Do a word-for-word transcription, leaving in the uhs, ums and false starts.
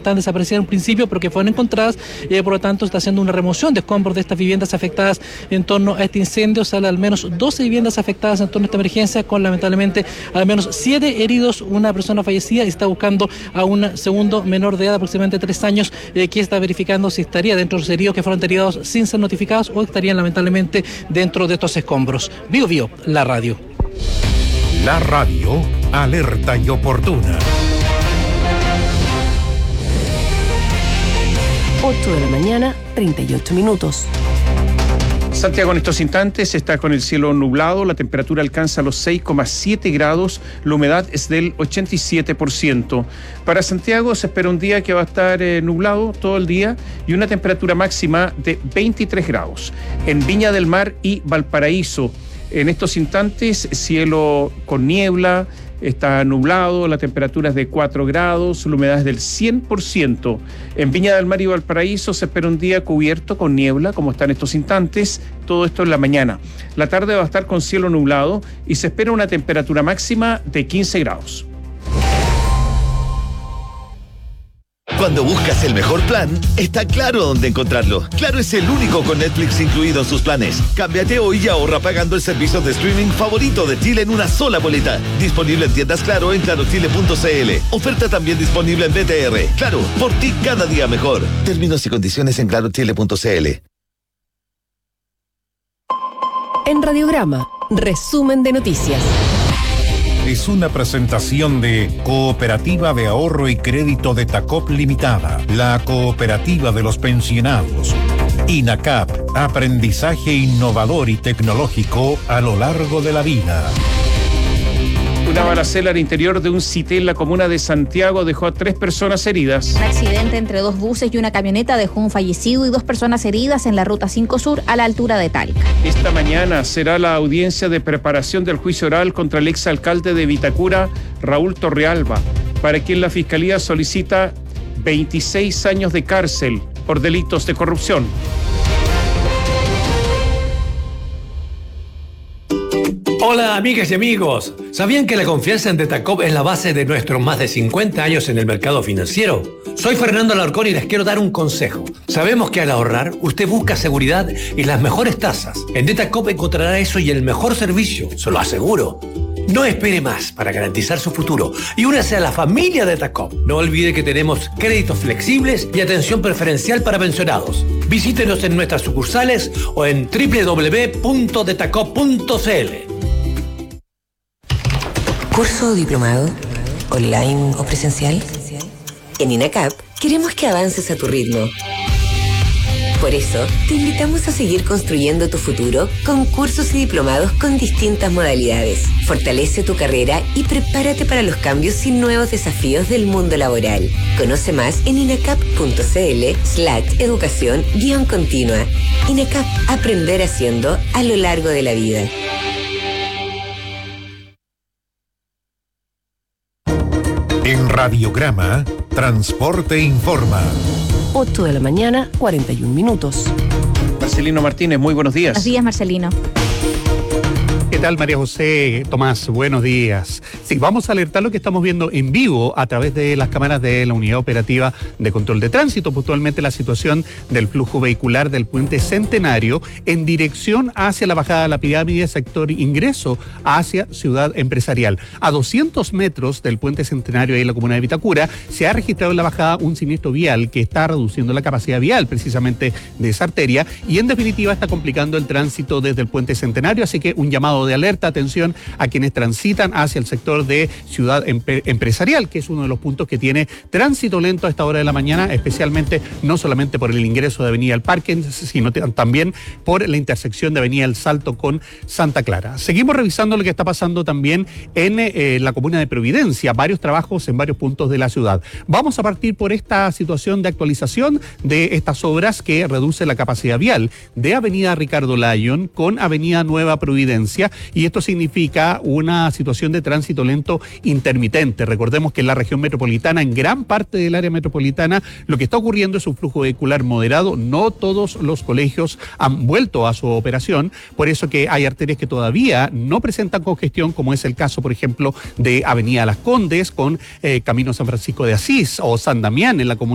están desaparecidas en un principio, pero que fueron encontradas, y por lo tanto está haciendo una remoción de escombros de estas viviendas afectadas en torno a este incendio. Sale al menos doce viviendas afectadas en torno a esta emergencia, con lamentablemente al menos siete heridos, una persona fallecida, y está buscando a un segundo menor de edad, aproximadamente tres años, eh, que está verificando si estaría dentro de los heridos que fueron tirados sin ser notificados o estarían lamentablemente dentro de estos escombros. Bio Bio, la radio. La radio, alerta y oportuna. ocho de la mañana, treinta y ocho minutos. Santiago en estos instantes está con el cielo nublado, la temperatura alcanza los seis coma siete grados, la humedad es del ochenta y siete por ciento. Para Santiago se espera un día que va a estar eh, nublado todo el día y una temperatura máxima de veintitrés grados. En Viña del Mar y Valparaíso, en estos instantes cielo con niebla, está nublado, la temperatura es de cuatro grados, la humedad es del cien por ciento. En Viña del Mar y Valparaíso se espera un día cubierto con niebla, como está en estos instantes, todo esto en la mañana. La tarde va a estar con cielo nublado y se espera una temperatura máxima de quince grados. Cuando buscas el mejor plan, está claro dónde encontrarlo. Claro es el único con Netflix incluido en sus planes. Cámbiate hoy y ahorra pagando el servicio de streaming favorito de Chile en una sola boleta. Disponible en tiendas Claro en claro chile punto c l. Oferta también disponible en B T R. Claro, por ti cada día mejor. Términos y condiciones en claro chile punto c l. En Radiograma, resumen de noticias. Es una presentación de Cooperativa de Ahorro y Crédito de Tacop Limitada, la cooperativa de los pensionados. INACAP, aprendizaje innovador y tecnológico a lo largo de la vida. Una balacera al interior de un CITE en la comuna de Santiago dejó a tres personas heridas. Un accidente entre dos buses y una camioneta dejó un fallecido y dos personas heridas en la ruta cinco Sur a la altura de Talca. Esta mañana será la audiencia de preparación del juicio oral contra el exalcalde de Vitacura, Raúl Torrealba, para quien la Fiscalía solicita veintiséis años de cárcel por delitos de corrupción. Hola amigas y amigos, ¿sabían que la confianza en Detacop es la base de nuestros más de cincuenta años en el mercado financiero? Soy Fernando Alarcón y les quiero dar un consejo. Sabemos que al ahorrar, usted busca seguridad y las mejores tasas. En Detacop encontrará eso y el mejor servicio, se lo aseguro. No espere más para garantizar su futuro y únase a la familia de Detacop. No olvide que tenemos créditos flexibles y atención preferencial para pensionados. Visítenos en nuestras sucursales o en doble u doble u doble u punto detacop punto c l. ¿Curso o diplomado? ¿Online o presencial? En INACAP queremos que avances a tu ritmo. Por eso, te invitamos a seguir construyendo tu futuro con cursos y diplomados con distintas modalidades. Fortalece tu carrera y prepárate para los cambios y nuevos desafíos del mundo laboral. Conoce más en inacap punto c l slash educación guión continua. INACAP, aprender haciendo a lo largo de la vida. En Radiograma, Transporte Informa. ocho de la mañana, cuarenta y un minutos. Marcelino Martínez, muy buenos días. Buenos días, Marcelino. ¿Qué tal, María José? Tomás, buenos días. Sí, vamos a alertar lo que estamos viendo en vivo a través de las cámaras de la Unidad Operativa de Control de Tránsito, puntualmente la situación del flujo vehicular del Puente Centenario en dirección hacia la bajada de la pirámide, sector ingreso hacia Ciudad Empresarial. A doscientos metros del Puente Centenario ahí en la comuna de Vitacura se ha registrado en la bajada un siniestro vial que está reduciendo la capacidad vial precisamente de esa arteria y en definitiva está complicando el tránsito desde el Puente Centenario, así que un llamado de alerta, atención a quienes transitan hacia el sector de Ciudad Empresarial, que es uno de los puntos que tiene tránsito lento a esta hora de la mañana, especialmente no solamente por el ingreso de Avenida El Parque, sino también por la intersección de Avenida El Salto con Santa Clara. Seguimos revisando lo que está pasando también en eh, la comuna de Providencia, varios trabajos en varios puntos de la ciudad. Vamos a partir por esta situación de actualización de estas obras que reduce la capacidad vial de Avenida Ricardo Lyon con Avenida Nueva Providencia, y esto significa una situación de tránsito lento intermitente. Recordemos que en la región metropolitana, en gran parte del área metropolitana, lo que está ocurriendo es un flujo vehicular moderado. No todos los colegios han vuelto a su operación, por eso que hay arterias que todavía no presentan congestión, como es el caso, por ejemplo, de Avenida Las Condes con eh, Camino San Francisco de Asís o San Damián en la comunidad